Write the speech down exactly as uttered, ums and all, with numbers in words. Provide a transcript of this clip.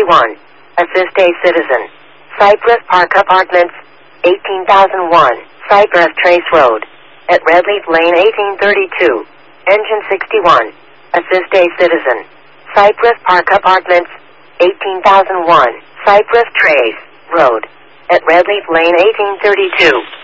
sixty-one. Assist a citizen. Cypress Park Apartments, eighteen thousand one, Cypress Trace Road. At Redleaf Lane eighteen thirty-two. Engine sixty-one. Assist a citizen. Cypress Park Apartments, eighteen thousand one, Cypress Trace Road. At Redleaf Lane eighteen thirty-two.